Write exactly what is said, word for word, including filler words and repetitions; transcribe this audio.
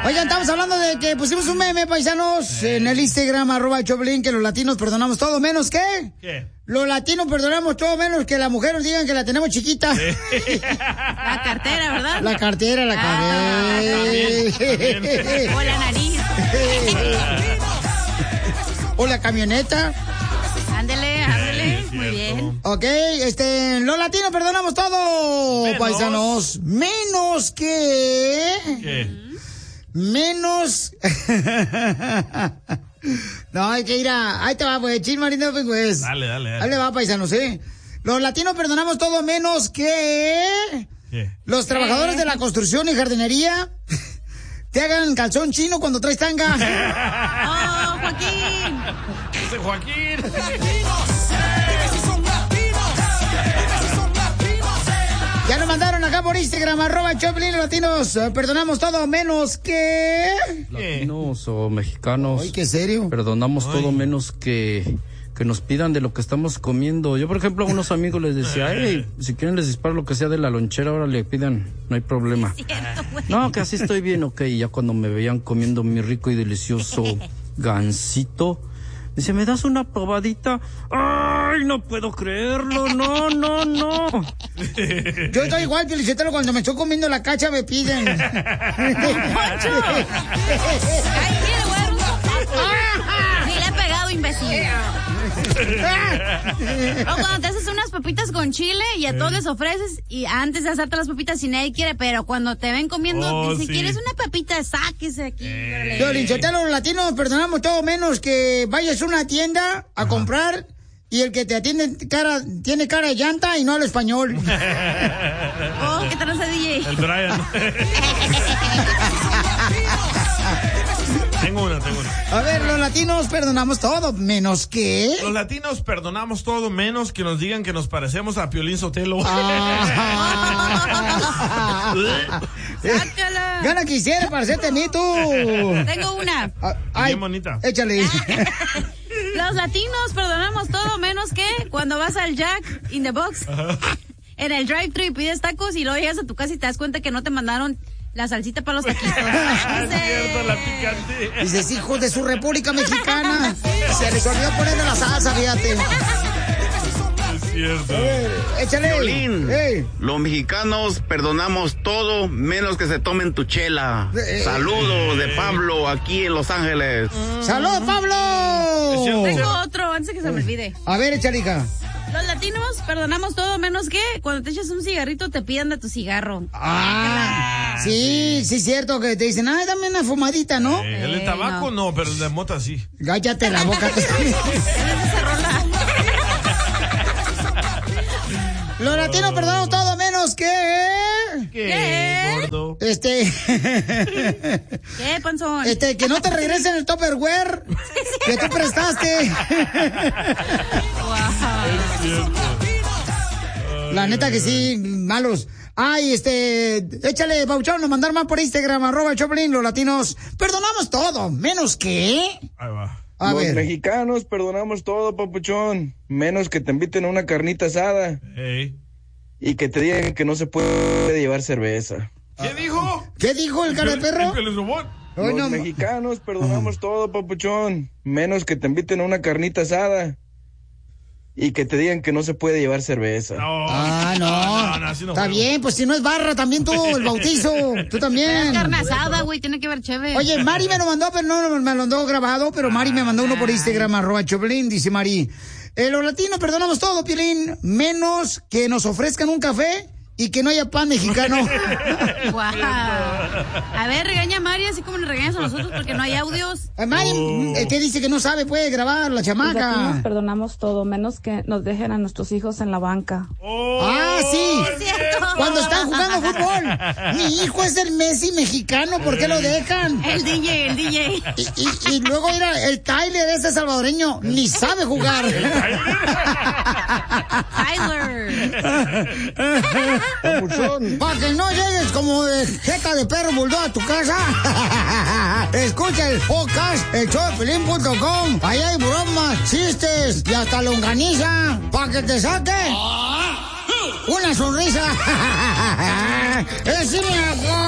Oigan, estamos hablando de que pusimos un meme, paisanos, sí. en el Instagram, arroba Choplin, que los latinos perdonamos todo menos que... ¿Qué? Los latinos perdonamos todo menos que la mujer nos digan que la tenemos chiquita. Sí. La cartera, ¿verdad? La cartera, la ah, cartera. O la nariz. O la camioneta. Ándele, ándele. Sí, muy bien. Ok, este, los latinos perdonamos todo, menos. paisanos. Menos que... ¿Qué? Menos... No, hay que ir a... Ahí te va, pues, chin, marino, pues. Dale, dale, dale. Ahí le va, paisanos, ¿eh? Los latinos perdonamos todo menos que... ¿Qué? Los trabajadores de la construcción y jardinería te hagan calzón chino cuando traes tanga. ¡Oh, Joaquín! ¡Ese Joaquín! Ya nos mandaron acá por Instagram, arroba Choplin, latinos, perdonamos todo menos que... Latinos o mexicanos. Ay, ¿qué serio? Perdonamos Ay. todo menos que... que nos pidan de lo que estamos comiendo. Yo, por ejemplo, a unos amigos les decía, hey, si quieren les disparo lo que sea de la lonchera, ahora le pidan, no hay problema. Cierto, no, que así estoy bien, ok. Y ya cuando me veían comiendo mi rico y delicioso gansito, dice, ¿me das una probadita? ¡Ay, no puedo creerlo! ¡No, no, no! Yo estoy igual, Felicitelo, cuando me estoy comiendo la cacha me piden. ¡Poncho! ¡Ay, mira, güey! Sí le he pegado, imbécil. O cuando te haces unas papitas con chile y a todos les ofreces y antes de hacerte las papitas si nadie quiere, pero cuando te ven comiendo, oh, dicen, sí. ¿quieres una papita? Sáquese aquí. Eh. Yo, Felicitelo, los latinos perdonamos todo menos que vayas a una tienda a Ajá. comprar y el que te atiende cara, tiene cara de llanta y no habla español. Oh, ¿qué tal ese D J? El Brian. Tengo una, tengo una. A ver, los latinos perdonamos todo, menos que... Los latinos perdonamos todo, menos que nos digan que nos parecemos a Piolín Sotelo. Ah. ¡Sácala! Gana quisiera parecerte a mí, tú. Tengo una. Ay, bien bonita. Échale. Los latinos perdonamos todo, menos que cuando vas al Jack in the Box, Ajá. en el drive-thru y pides tacos y luego llegas a tu casa y te das cuenta que no te mandaron la salsita para los taquitos. Es cierto, la picante. Dices, hijos de su República Mexicana. Se les olvidó ponerle la salsa, fíjate. Es cierto. A ver, échale. Piolín, hey. Los mexicanos perdonamos todo menos que se tomen tu chela. Eh, Saludos de Pablo aquí en Los Ángeles. Mm. ¡Saludos, Pablo! Tengo otro antes de que se me olvide. A ver, échale, hija. Los latinos perdonamos todo menos que cuando te echas un cigarrito te pidan de tu cigarro. Ah, sí, sí es cierto que te dicen, ay, dame una fumadita, ¿no? Eh, el de tabaco no. no, pero el de mota sí. Cállate la boca. Los latinos perdonamos todo menos que... ¿Qué, ¿Qué? gordo? Este... ¿Qué, panzón? Este, que no te regresen el Tupperware que tú prestaste. Es cierto. La neta que sí, malos. Ay, este, échale, Pauchón, nos mandaron más por Instagram, arroba Choplin, los latinos. Perdonamos todo, menos que... Ahí va. A Los ver. mexicanos perdonamos todo, papuchón, menos que te inviten a una carnita asada Hey. y que te digan que no se puede llevar cerveza. ¿Qué dijo? ¿Qué dijo el cara de perro? ¿El robot? Los no, mexicanos perdonamos todo, papuchón, menos que te inviten a una carnita asada y que te digan que no se puede llevar cerveza. No. Ah, no. No, no, así no Está juego. bien, pues si no es barra, también tú, el bautizo. Tú también. Es carne asada, güey, tiene que ver chévere. Oye, Mari me lo mandó, pero no me lo mandó grabado, pero Mari me mandó uno por Instagram, arroba Choplin, dice Mari. Eh, los latinos perdonamos todo, Piolín, menos que nos ofrezcan un café y que no haya pan mexicano. Guau. A ver, regaña a Mari así como nos regañas a nosotros porque no hay audios. Eh, Mari, Oh. eh, ¿qué dice que no sabe? Puede grabar la Los latinos chamaca. perdonamos todo, menos que nos dejen a nuestros hijos en la banca. Oh, Ah, sí. Es cierto. Cuando están jugando fútbol. Mi hijo es el Messi mexicano, ¿por qué lo dejan? El D J, el D J. Y, y, y luego mira, el Tyler, ese salvadoreño, ni sabe jugar. Tyler. Papuchón, Para que no llegues como de jeta de perro bulldog a tu casa. Escucha el podcast, el show de Piolín punto com. Ahí hay bromas, chistes y hasta longaniza. Para que te saque una sonrisa. ¡Es mi amor!